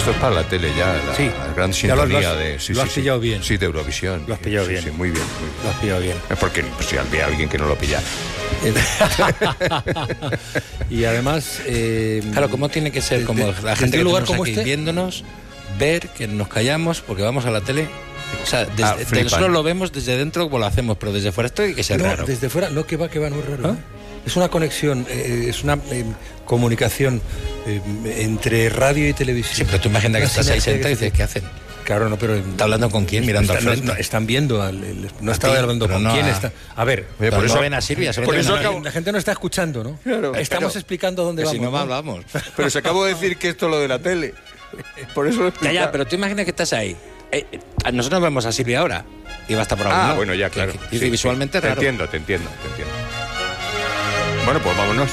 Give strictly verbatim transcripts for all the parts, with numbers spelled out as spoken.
Esto es para la tele ya, la, sí, la gran lo sintonía has, de... Sí, lo sí, has pillado sí, bien. Sí, de Eurovisión. Lo has pillado sí, bien. Sí, muy bien, muy bien. Lo has pillado bien. Es porque pues, si había alguien que no lo pilla. Y además... Eh, claro, ¿cómo tiene que ser? Como de, la gente que lugar tenemos como aquí este, viéndonos, ver que nos callamos porque vamos a la tele... O sea, desde, ah, desde nosotros lo vemos desde dentro como lo hacemos, pero desde fuera esto hay que ser no, raro. Desde fuera, no, que va, que va, no es raro. ¿Ah? ¿eh? Es una conexión, eh, es una eh, comunicación eh, entre radio y televisión. Sí, pero tú imaginas que estás ahí sentado y dices, ¿qué hacen? Claro, no, pero... ¿Está hablando con quién? Mirando está, al frente. No, no, están viendo, al, el, no está hablando pero con no quién a... está... A ver, Oye, por eso no ven a Silvia. Por eso a acabo... La gente no está escuchando, ¿no? Claro, Estamos pero, explicando dónde vamos. Si no, ¿no? hablamos. Pero se acabo de decir que esto es lo de la tele. Por eso lo he Ya, ya, pero tú imaginas que estás ahí. Eh, eh, nosotros vemos a Silvia ahora y va a estar por algún Ah, lado. bueno, ya, claro. Y, y sí, visualmente sí. raro. Te entiendo, te entiendo, te entiendo. Bueno, pues vámonos.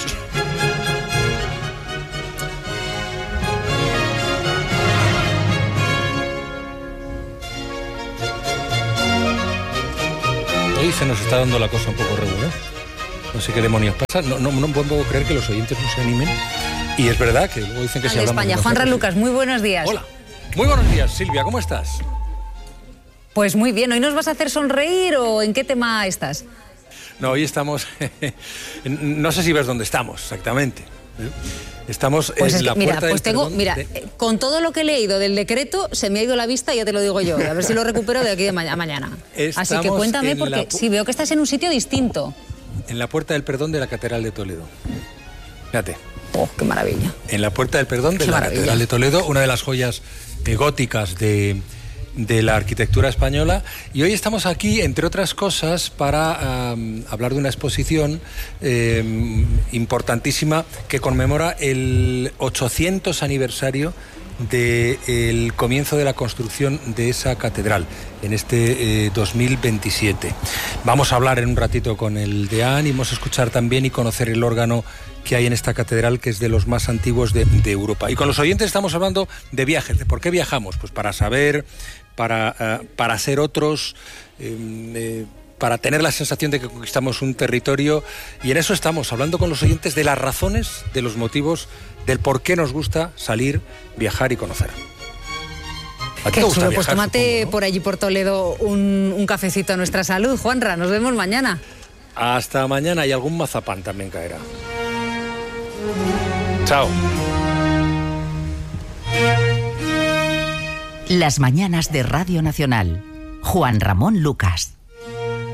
Hoy se nos está dando la cosa un poco regular. No sé qué demonios pasa. No, no, no puedo creer que los oyentes no se animen. Y es verdad que luego dicen que se de hablamos España. de Juanra Lucas, muy buenos días. Hola. Muy buenos días, Silvia, ¿cómo estás? Pues muy bien. ¿Hoy nos vas a hacer sonreír o en qué tema estás? No, hoy estamos... no sé si ves dónde estamos exactamente. Estamos pues en es la que, mira, puerta pues del tengo, perdón mira, de... con todo lo que he leído del decreto, se me ha ido la vista, ya te lo digo yo. A ver si lo recupero de aquí de ma- a mañana. Estamos Así que cuéntame, en porque la... sí, veo que estás en un sitio distinto. En la puerta del perdón de la Catedral de Toledo. Fíjate. Oh, qué maravilla. En la puerta del perdón de Qué la maravilla. Catedral de Toledo, una de las joyas eh, góticas de, de la arquitectura española. Y hoy estamos aquí, entre otras cosas, para um, hablar de una exposición eh, importantísima que conmemora el ochocientos aniversario del comienzo de la construcción de esa catedral en este eh, dos mil veintisiete. Vamos a hablar en un ratito con el deán y vamos a escuchar también y conocer el órgano que hay en esta catedral, que es de los más antiguos de, de Europa. Y con los oyentes estamos hablando de viajes. ¿De por qué viajamos? Pues para saber, para, uh, para ser otros, eh, eh, para tener la sensación de que conquistamos un territorio. Y en eso estamos, hablando con los oyentes de las razones, de los motivos, del por qué nos gusta salir, viajar y conocer. ¿A ti Qué te gusta chulo, viajar, pues tómate supongo, ¿no? por allí por Toledo un, un cafecito a nuestra salud, Juanra. Nos vemos mañana. Hasta mañana, y algún mazapán también caerá. Chao. Las mañanas de Radio Nacional. Juan Ramón Lucas.